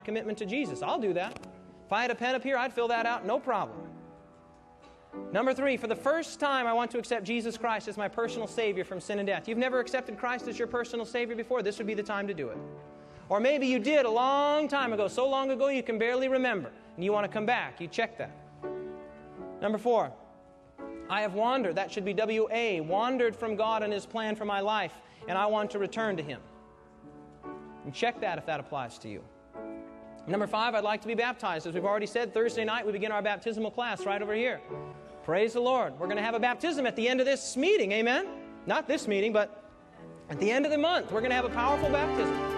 commitment to Jesus. I'll do that. If I had a pen up here, I'd fill that out, no problem. Number 3, for the first time, I want to accept Jesus Christ as my personal Savior from sin and death. You've never accepted Christ as your personal Savior before? This would be the time to do it. Or maybe you did a long time ago, so long ago you can barely remember, and you want to come back. You check that. Number 4, I have wandered. That should be W-A, wandered from God and His plan for my life, and I want to return to Him. And check that if that applies to you. Number 5, I'd like to be baptized. As we've already said, Thursday night we begin our baptismal class right over here. Praise the Lord. We're going to have a baptism at the end of this meeting, amen? Not this meeting, but at the end of the month, we're going to have a powerful baptism.